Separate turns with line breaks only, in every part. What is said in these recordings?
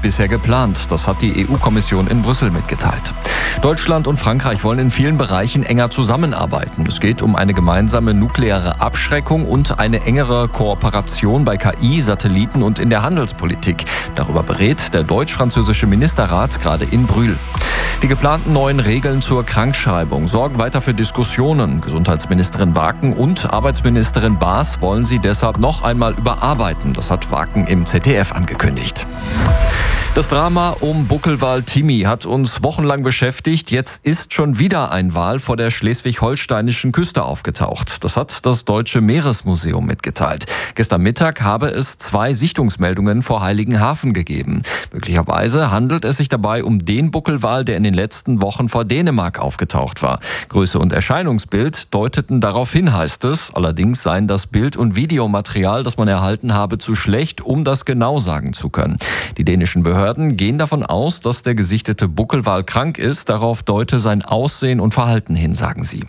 bisher geplant. Das hat die EU-Kommission in Brüssel mitgeteilt. Deutschland und Frankreich wollen in vielen Bereichen enger zusammenarbeiten. Es geht um eine gemeinsame nukleare Abschreckung und eine engere Kooperation bei KI, Satelliten und in der Handelspolitik. Darüber berät der deutsch-französische Ministerrat gerade in Brühl. Die geplanten neuen Regeln zur Krankschreibung sorgen weiter für Diskussionen. Gesundheitsministerin Waken und Arbeitsministerin Baas wollen sie deshalb noch einmal überarbeiten. Das hat Waken im ZDF angekündigt. Das Drama um Buckelwal Timmy hat uns wochenlang beschäftigt. Jetzt ist schon wieder ein Wal vor der schleswig-holsteinischen Küste aufgetaucht. Das hat das Deutsche Meeresmuseum mitgeteilt. Gestern Mittag habe es 2 Sichtungsmeldungen vor Heiligenhafen gegeben. Möglicherweise handelt es sich dabei um den Buckelwal, der in den letzten Wochen vor Dänemark aufgetaucht war. Größe und Erscheinungsbild deuteten darauf hin, heißt es. Allerdings seien das Bild- und Videomaterial, das man erhalten habe, zu schlecht, um das genau sagen zu können. Die dänischen Behörden gehen davon aus, dass der gesichtete Buckelwal krank ist. Darauf deute sein Aussehen und Verhalten hin, sagen sie.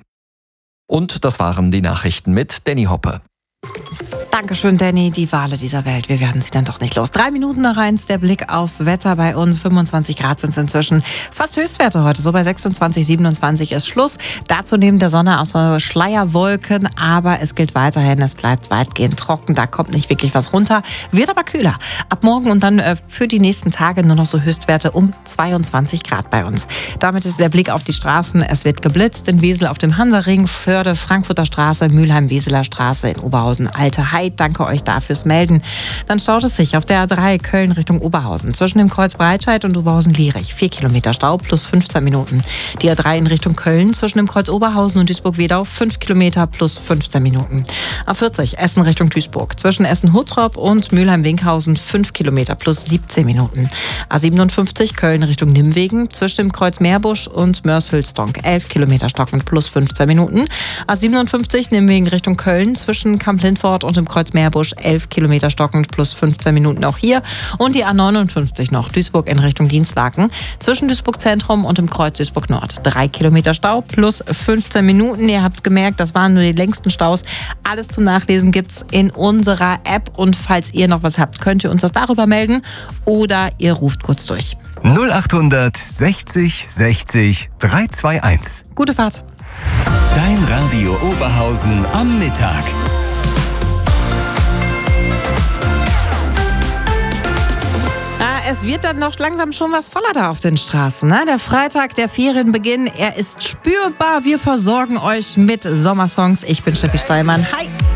Und das waren die Nachrichten mit Danny Hoppe.
Dankeschön, Danny. Die Wale dieser Welt. Wir werden sie dann doch nicht los. 3 Minuten nach 1, der Blick aufs Wetter bei uns. 25 Grad sind es inzwischen. Fast Höchstwerte heute. So bei 26, 27 ist Schluss. Dazu neben der Sonne aus Schleierwolken. Aber es gilt weiterhin, es bleibt weitgehend trocken. Da kommt nicht wirklich was runter. Wird aber kühler. Ab morgen und dann für die nächsten Tage nur noch so Höchstwerte um 22 Grad bei uns. Damit ist der Blick auf die Straßen. Es wird geblitzt in Wesel auf dem Hansaring, Förde, Frankfurter Straße, Mülheim-Weseler Straße, in Oberhausen, Alte Heid. Danke euch dafür fürs Melden. Dann staut es sich auf der A3 Köln Richtung Oberhausen. Zwischen dem Kreuz Breitscheid und Oberhausen-Lierich. 4 Kilometer Stau plus 15 Minuten. Die A3 in Richtung Köln zwischen dem Kreuz Oberhausen und Duisburg-Wedau. 5 Kilometer plus 15 Minuten. A40 Essen Richtung Duisburg. Zwischen Essen-Huttrop und Mülheim-Winkhausen. 5 Kilometer plus 17 Minuten. A57 Köln Richtung Nimwegen. Zwischen dem Kreuz Meerbusch und Mörs-Hülsdonk. 11 Kilometer stockend plus 15 Minuten. A57 Nimwegen Richtung Köln. Zwischen Kamp-Lindfort und dem Kreuz Meerbusch 11 Kilometer stockend plus 15 Minuten auch hier. Und die A59 noch Duisburg in Richtung Dienstlaken. Zwischen Duisburg Zentrum und dem Kreuz Duisburg Nord. 3 Kilometer Stau plus 15 Minuten. Ihr habt es gemerkt, das waren nur die längsten Staus. Alles zum Nachlesen gibt's in unserer App. Und falls ihr noch was habt, könnt ihr uns das darüber melden. Oder ihr ruft kurz durch.
0800 60 60 321.
Gute Fahrt.
Dein Radio Oberhausen am Mittag.
Es wird dann noch langsam schon was voller da auf den Straßen. Ne? Der Freitag, der Ferienbeginn, er ist spürbar. Wir versorgen euch mit Sommersongs. Ich bin Steffi Steilmann. Hi!